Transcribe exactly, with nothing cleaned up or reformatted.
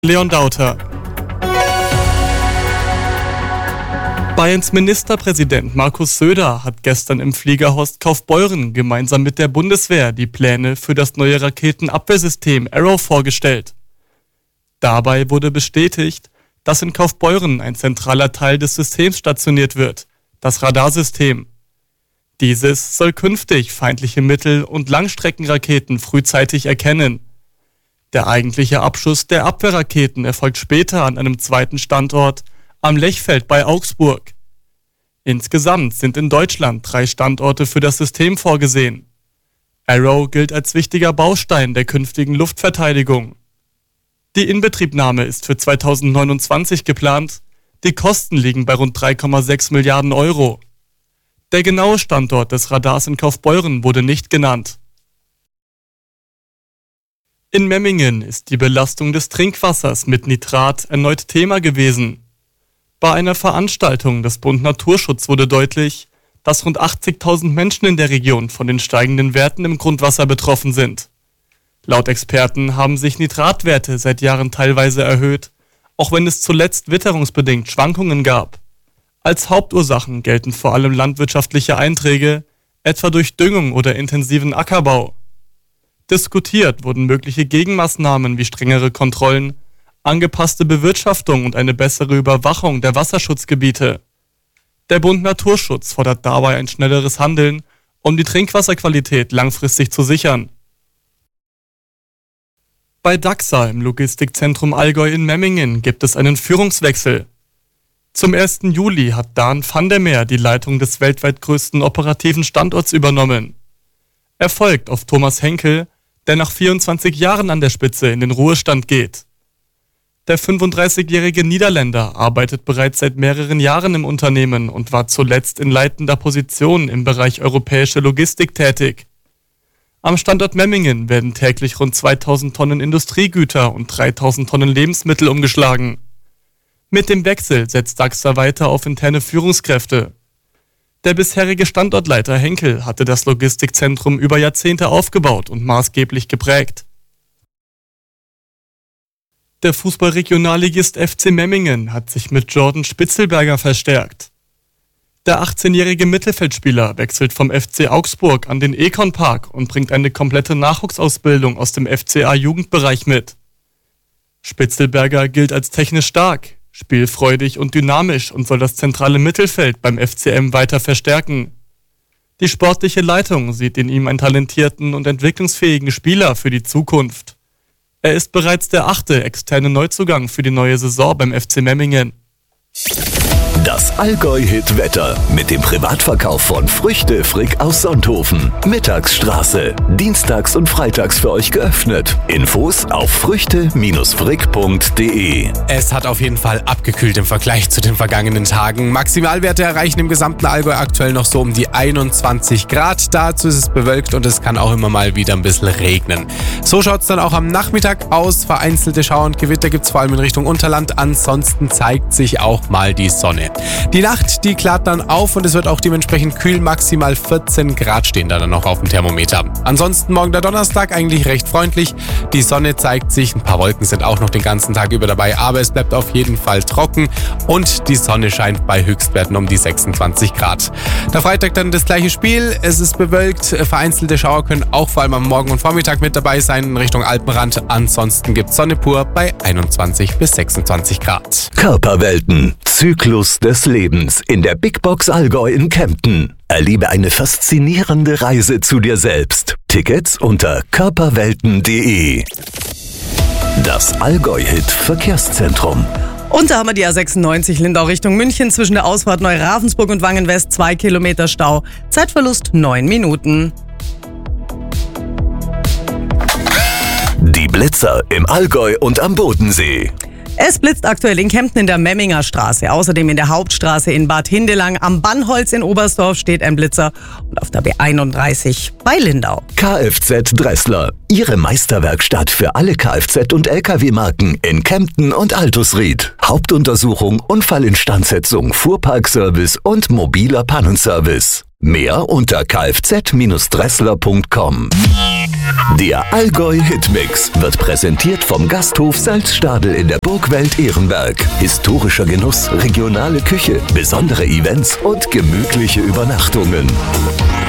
Leon Dauter. Bayerns Ministerpräsident Markus Söder hat gestern im Flieger Horst Kaufbeuren gemeinsam mit der Bundeswehr die Pläne für das neue Raketenabwehrsystem Arrow vorgestellt. Dabei wurde bestätigt, dass in Kaufbeuren ein zentraler Teil des Systems stationiert wird, das Radarsystem. Dieses soll künftig feindliche Mittel- und Langstreckenraketen frühzeitig erkennen. Der eigentliche Abschuss der Abwehrraketen erfolgt später an einem zweiten Standort am Lechfeld bei Augsburg. Insgesamt sind in Deutschland drei Standorte für das System vorgesehen. Arrow gilt als wichtiger Baustein der künftigen Luftverteidigung. Die Inbetriebnahme ist für zweitausendneunundzwanzig geplant. Die Kosten liegen bei rund drei Komma sechs Milliarden Euro. Der genaue Standort des Radars in Kaufbeuren wurde nicht genannt. In Memmingen ist die Belastung des Trinkwassers mit Nitrat erneut Thema gewesen. Bei einer Veranstaltung des Bund Naturschutz wurde deutlich, dass rund achtzigtausend Menschen in der Region von den steigenden Werten im Grundwasser betroffen sind. Laut Experten haben sich Nitratwerte seit Jahren teilweise erhöht, auch wenn es zuletzt witterungsbedingt Schwankungen gab. Als Hauptursachen gelten vor allem landwirtschaftliche Einträge, etwa durch Düngung oder intensiven Ackerbau. Diskutiert wurden mögliche Gegenmaßnahmen wie strengere Kontrollen, angepasste Bewirtschaftung und eine bessere Überwachung der Wasserschutzgebiete. Der Bund Naturschutz fordert dabei ein schnelleres Handeln, um die Trinkwasserqualität langfristig zu sichern. Bei Daxa im Logistikzentrum Allgäu in Memmingen gibt es einen Führungswechsel. Zum ersten Juli hat Dan van der Meer die Leitung des weltweit größten operativen Standorts übernommen. Er folgt auf Thomas Henkel, der nach vierundzwanzig Jahren an der Spitze in den Ruhestand geht. Der fünfunddreißigjährige Niederländer arbeitet bereits seit mehreren Jahren im Unternehmen und war zuletzt in leitender Position im Bereich europäische Logistik tätig. Am Standort Memmingen werden täglich rund zweitausend Tonnen Industriegüter und dreitausend Tonnen Lebensmittel umgeschlagen. Mit dem Wechsel setzt Daxa weiter auf interne Führungskräfte. Der bisherige Standortleiter Henkel hatte das Logistikzentrum über Jahrzehnte aufgebaut und maßgeblich geprägt. Der Fußballregionalligist F C Memmingen hat sich mit Jordan Spitzelberger verstärkt. Der achtzehnjährige Mittelfeldspieler wechselt vom F C Augsburg an den Econ Park und bringt eine komplette Nachwuchsausbildung aus dem F C A-Jugendbereich mit. Spitzelberger gilt als technisch stark, spielfreudig und dynamisch und soll das zentrale Mittelfeld beim F C M weiter verstärken. Die sportliche Leitung sieht in ihm einen talentierten und entwicklungsfähigen Spieler für die Zukunft. Er ist bereits der achte externe Neuzugang für die neue Saison beim F C Memmingen. Das Allgäu-Hit-Wetter mit dem Privatverkauf von Früchte Frick aus Sonthofen. Mittagsstraße. Dienstags und freitags für euch geöffnet. Infos auf früchte frick punkt de. Es hat auf jeden Fall abgekühlt im Vergleich zu den vergangenen Tagen. Maximalwerte erreichen im gesamten Allgäu aktuell noch so um die einundzwanzig Grad. Dazu ist es bewölkt und es kann auch immer mal wieder ein bisschen regnen. So schaut es dann auch am Nachmittag aus. Vereinzelte Schauer und Gewitter gibt es vor allem in Richtung Unterland. Ansonsten zeigt sich auch mal die Sonne. Die Nacht, die klart dann auf und es wird auch dementsprechend kühl, maximal vierzehn Grad stehen da dann noch auf dem Thermometer. Ansonsten morgen der Donnerstag eigentlich recht freundlich. Die Sonne zeigt sich, ein paar Wolken sind auch noch den ganzen Tag über dabei, aber es bleibt auf jeden Fall trocken und die Sonne scheint bei Höchstwerten um die sechsundzwanzig Grad. Der Freitag dann das gleiche Spiel, es ist bewölkt, vereinzelte Schauer können auch vor allem am Morgen und Vormittag mit dabei sein in Richtung Alpenrand. Ansonsten gibt es Sonne pur bei einundzwanzig bis sechsundzwanzig Grad. Körperwelten. Zyklus des Lebens in der Big Box Allgäu in Kempten. Erlebe eine faszinierende Reise zu dir selbst. Tickets unter körperwelten punkt de. Das Allgäu-Hit Verkehrszentrum. Und da haben wir die A sechsundneunzig Lindau Richtung München zwischen der Ausfahrt Neu-Ravensburg und Wangen-West. Zwei Kilometer Stau. Zeitverlust neun Minuten. Die Blitzer im Allgäu und am Bodensee. Es blitzt aktuell in Kempten in der Memminger Straße. Außerdem in der Hauptstraße in Bad Hindelang. Am Bannholz in Oberstdorf steht ein Blitzer. Und auf der B einunddreißig bei Lindau. Kfz Dressler. Ihre Meisterwerkstatt für alle Kfz- und L K W-Marken in Kempten und Altusried. Hauptuntersuchung, Unfallinstandsetzung, Fuhrparkservice und mobiler Pannenservice. Mehr unter kfz Dressler punkt com. Der Allgäu Hitmix wird präsentiert vom Gasthof Salzstadel in der Burgwelt Ehrenberg. Historischer Genuss, regionale Küche, besondere Events und gemütliche Übernachtungen.